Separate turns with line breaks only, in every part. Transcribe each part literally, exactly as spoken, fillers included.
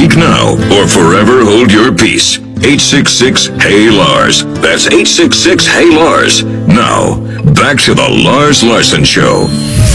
Speak now or forever hold your peace. eight six six, Hey Lars. That's eight six six, Hey Lars. Now, back to the Lars Larson Show.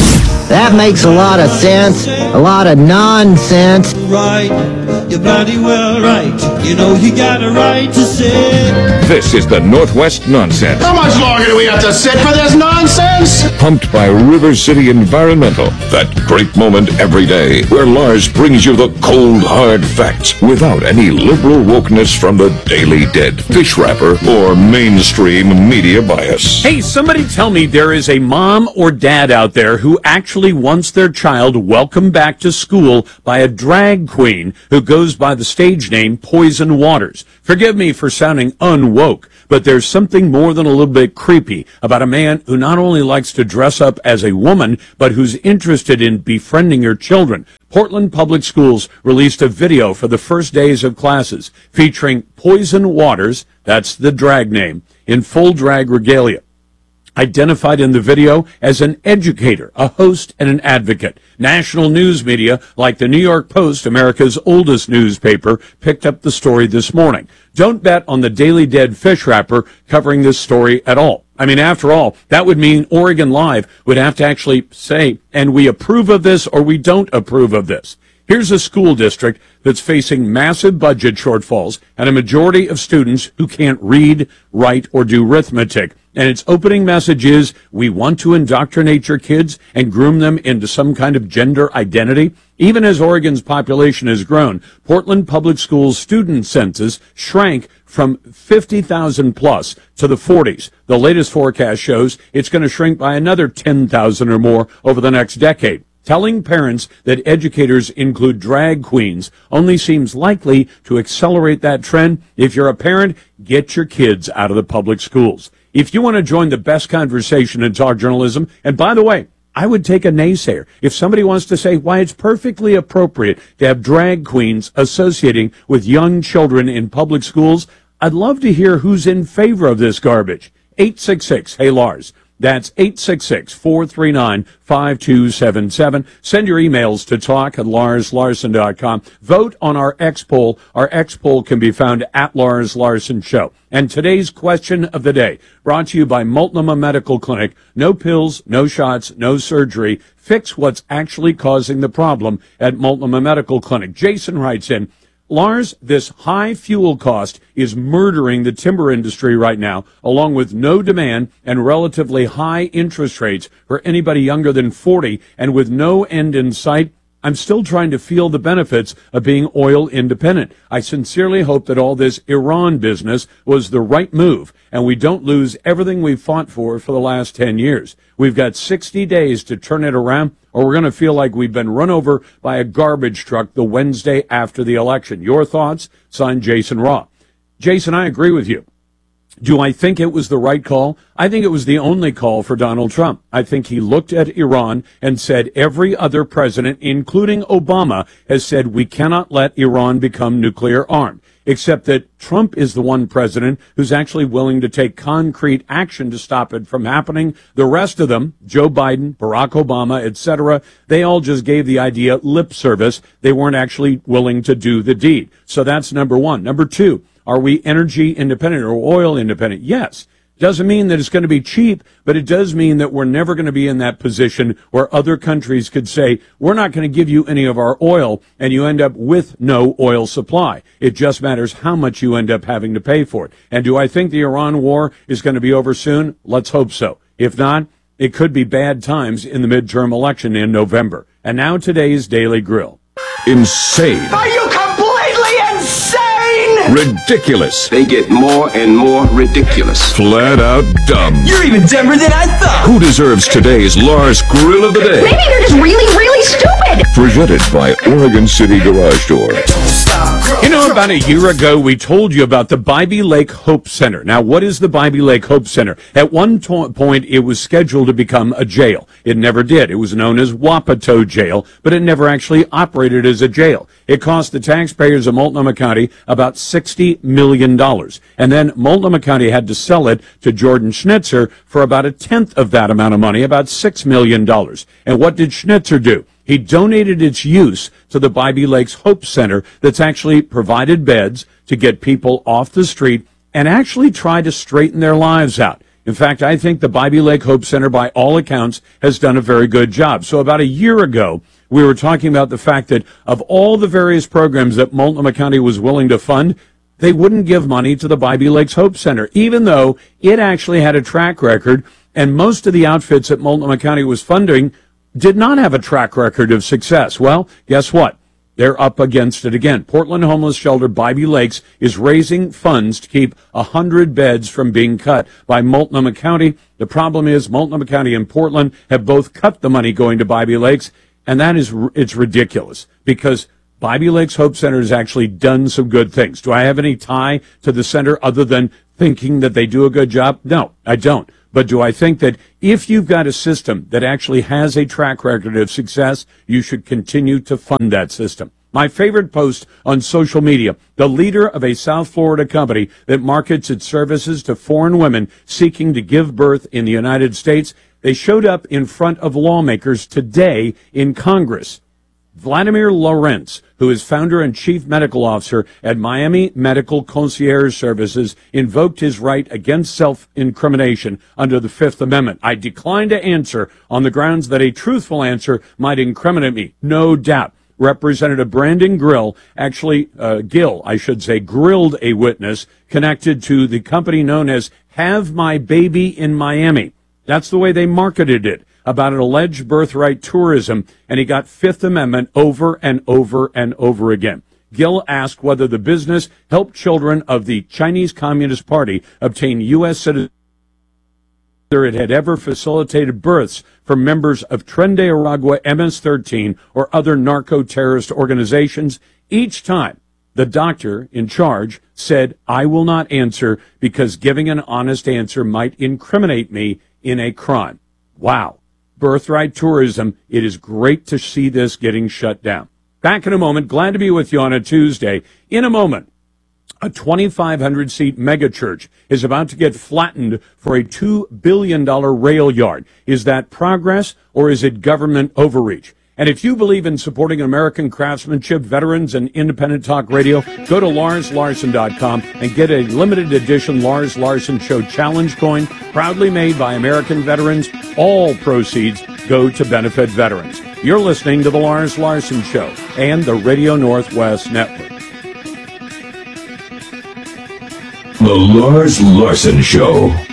That makes a lot of sense. A lot of nonsense.
Right, you're bloody well right. You know you got a right to say.
This is the Northwest Nonsense.
How much longer do we have to sit for this nonsense?
Pumped by River City Environmental.
That great moment every day where Lars brings you the cold, hard facts without any liberal wokeness from the Daily Dead, fish wrapper, or mainstream media bias.
Hey, somebody tell me there is a mom or dad out there who actually wants their child welcomed back to school by a drag queen who goes by the stage name Poison Waters. Forgive me for sounding unwoke, but there's something more than a little bit creepy about a man who not only likes to dress up as a woman, but who's interested in befriending your children. Portland Public Schools released a video for the first days of classes featuring Poison Waters, that's the drag name, in full drag regalia. Identified in the video as an educator, a host, and an advocate. National news media like the New York Post, America's oldest newspaper, picked up the story this morning. Don't bet on the Daily Dead fish wrapper covering this story at all. I mean, after all, that would mean Oregon Live would have to actually say, and we approve of this or we don't approve of this. Here's a school district that's facing massive budget shortfalls and a majority of students who can't read, write, or do arithmetic. And its opening message is, we want to indoctrinate your kids and groom them into some kind of gender identity. Even as Oregon's population has grown, Portland Public Schools student census shrank from fifty thousand plus to the forties. The latest forecast shows it's going to shrink by another ten thousand or more over the next decade. Telling parents that educators include drag queens only seems likely to accelerate that trend. If you're a parent, get your kids out of the public schools. If you want to join the best conversation in talk journalism, and by the way, I would take a naysayer. If somebody wants to say why it's perfectly appropriate to have drag queens associating with young children in public schools, I'd love to hear who's in favor of this garbage. eight six six, Hey Lars. That's eight six six, four three nine, five two seven seven. Send your emails to talk at lars larson dot com. Vote on our X poll. Our X poll can be found at Lars Larson Show. And today's question of the day, brought to you by Multnomah Medical Clinic. No pills, no shots, no surgery. Fix what's actually causing the problem at Multnomah Medical Clinic. Jason writes in, Lars, this high fuel cost is murdering the timber industry right now, along with no demand and relatively high interest rates for anybody younger than forty, and with no end in sight. I'm still trying to feel the benefits of being oil independent. I sincerely hope that all this Iran business was the right move and we don't lose everything we've fought for for the last ten years. We've got sixty days to turn it around, or we're going to feel like we've been run over by a garbage truck the Wednesday after the election. Your thoughts? Signed, Jason Raw. Jason, I agree with you. Do I think it was the right call? I think it was the only call for Donald Trump. I think he looked at Iran and said every other president, including Obama, has said we cannot let Iran become nuclear armed, except that Trump is the one president who's actually willing to take concrete action to stop it from happening. The rest of them, Joe Biden, Barack Obama, et cetera, they all just gave the idea lip service. They weren't actually willing to do the deed. So that's number one. Number two, are we energy independent or oil independent? Yes. Doesn't mean that it's going to be cheap, but it does mean that we're never going to be in that position where other countries could say, we're not going to give you any of our oil, and you end up with no oil supply. It just matters how much you end up having to pay for it. And do I think the Iran war is going to be over soon? Let's hope so. If not, it could be bad times in the midterm election in November. And now today's Daily Grill.
Insane.
Are you completely insane?
Ridiculous.
They get more and more ridiculous.
Flat out dumb.
You're even dumber than I thought.
Who deserves today's Lars Grill of the Day?
Maybe they're just really, really stupid.
Presented by Oregon City Garage Door.
You know, about a year ago, we told you about the Bybee Lake Hope Center. Now, what is the Bybee Lake Hope Center? At one to- point, it was scheduled to become a jail. It never did. It was known as Wapato Jail, but it never actually operated as a jail. It cost the taxpayers of Multnomah County about sixty million dollars. And then Multnomah County had to sell it to Jordan Schnitzer for about a tenth of that amount of money, about six million dollars. And what did Schnitzer do? He donated its use to the Bybee Lakes Hope Center that's actually provided beds to get people off the street and actually try to straighten their lives out. In fact, I think the Bybee Lake Hope Center, by all accounts, has done a very good job. So about a year ago, we were talking about the fact that of all the various programs that Multnomah County was willing to fund, they wouldn't give money to the Bybee Lakes Hope Center, even though it actually had a track record, and most of the outfits that Multnomah County was funding did not have a track record of success. Well, guess what? They're up against it again. Portland Homeless Shelter Bybee Lakes is raising funds to keep one hundred beds from being cut by Multnomah County. The problem is Multnomah County and Portland have both cut the money going to Bybee Lakes, and that is, it's ridiculous because Bybee Lakes Hope Center has actually done some good things. Do I have any tie to the center other than thinking that they do a good job? No, I don't. But do I think that if you've got a system that actually has a track record of success, you should continue to fund that system? My favorite post on social media, the leader of a South Florida company that markets its services to foreign women seeking to give birth in the United States, they showed up in front of lawmakers today in Congress. Vladimir Lorentz, who is founder and chief medical officer at Miami Medical Concierge Services, invoked his right against self-incrimination under the Fifth Amendment. I decline to answer on the grounds that a truthful answer might incriminate me. No doubt. Representative Brandon Grill, actually, uh, Gill, I should say, grilled a witness connected to the company known as Have My Baby in Miami. That's the way they marketed it, about an alleged birthright tourism, and he got Fifth Amendment over and over and over again. Gill asked whether the business helped children of the Chinese Communist Party obtain U S citizenship, whether it had ever facilitated births for members of Tren de Aragua, M S thirteen, or other narco-terrorist organizations. Each time, the doctor in charge said, I will not answer because giving an honest answer might incriminate me in a crime. Wow. Birthright tourism. It is great to see this getting shut down. Back in a moment. Glad to be with you on a Tuesday. In a moment, a twenty-five hundred seat megachurch is about to get flattened for a two billion dollars rail yard. Is that progress or is it government overreach? And if you believe in supporting American craftsmanship, veterans, and independent talk radio, go to Lars Larson dot com and get a limited edition Lars Larson Show Challenge coin, proudly made by American veterans. All proceeds go to benefit veterans. You're listening to The Lars Larson Show and the Radio Northwest Network.
The Lars Larson Show.